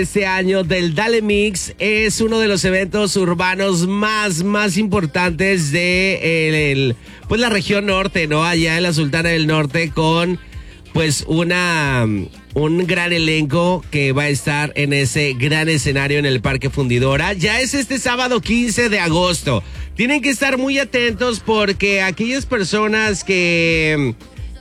Este año del Dale Mix es uno de los eventos urbanos más importantes de pues la región norte, ¿no? Allá en la Sultana del Norte, con pues un gran elenco que va a estar en ese gran escenario en el Parque Fundidora. Ya es este sábado 15 de agosto. Tienen que estar muy atentos porque aquellas personas que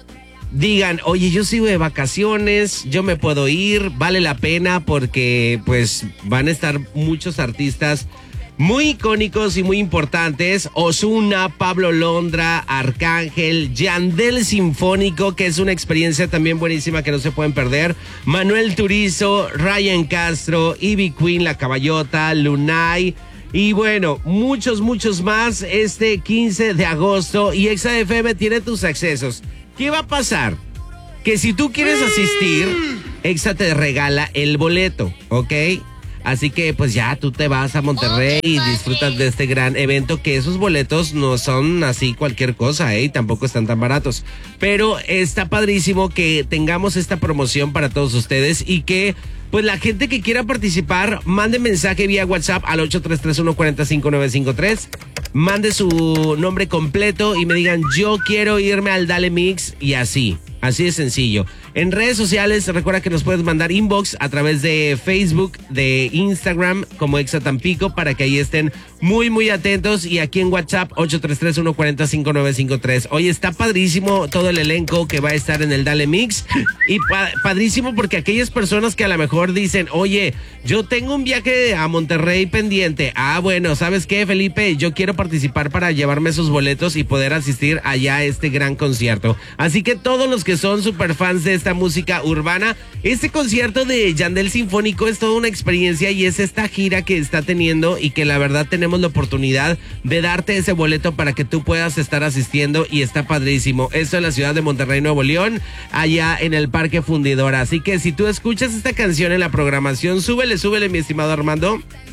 digan, oye, yo sigo de vacaciones, yo me puedo ir, vale la pena porque pues van a estar muchos artistas muy icónicos y muy importantes. Ozuna, Pablo Londra, Arcángel, Yandel Sinfónico, que es una experiencia también buenísima que no se pueden perder. Manuel Turizo, Ryan Castro, Ivy Queen, La Caballota, Lunay. Y bueno, muchos más este 15 de agosto. Y Exa FM tiene tus accesos. ¿Qué va a pasar? Que si tú quieres asistir, Exa te regala el boleto, ¿ok? Así que pues ya tú te vas a Monterrey y disfrutas de este gran evento, que esos boletos no son así cualquier cosa, ¿eh? Tampoco están tan baratos. Pero está padrísimo que tengamos esta promoción para todos ustedes y que pues la gente que quiera participar mande mensaje vía WhatsApp al 8331-45953. Mande su nombre completo y me digan, yo quiero irme al Dale Mix, y así de sencillo. En redes sociales, recuerda que nos puedes mandar inbox a través de Facebook, de Instagram, como Exa Tampico, para que ahí estén muy atentos. Y aquí en WhatsApp, 833-140-5953. Oye, está padrísimo todo el elenco que va a estar en el Dale Mix. Y padrísimo porque aquellas personas que a lo mejor dicen, oye, yo tengo un viaje a Monterrey pendiente. Ah, bueno, ¿sabes qué, Felipe? Yo quiero participar para llevarme esos boletos y poder asistir allá a este gran concierto. Así que todos los que son super fans de esta música urbana, este concierto de Yandel Sinfónico es toda una experiencia, y es esta gira que está teniendo y que la verdad tenemos la oportunidad de darte ese boleto para que tú puedas estar asistiendo, y está padrísimo. Esto en la ciudad de Monterrey, Nuevo León, allá en el Parque Fundidora. Así que si tú escuchas esta canción en la programación, súbele, mi estimado Armando.